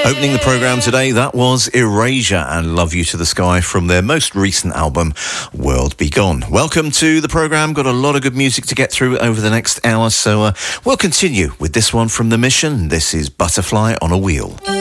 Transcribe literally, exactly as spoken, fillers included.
Opening the programme today, that was Erasure and Love You to the Sky from their most recent album, World Be Gone. Welcome to the programme. Got a lot of good music to get through over the next hour, so uh, we'll continue with this one from The Mission. This is Butterfly on a Wheel.